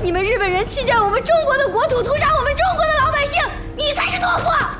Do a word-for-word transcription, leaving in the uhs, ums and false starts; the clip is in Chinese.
你们日本人侵占我们中国的国土，屠杀我们中国的老百姓，你才是懦夫！